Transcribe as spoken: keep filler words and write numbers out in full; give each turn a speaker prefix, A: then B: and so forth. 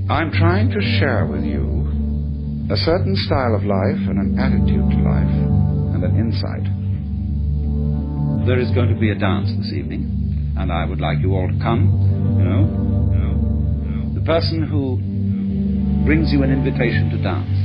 A: I'm trying to share with you a certain style of life and an attitude to life and an insight. There is going to be a dance this evening, and I would like you all to come, you know. You know, you know. The person who brings you an invitation to dance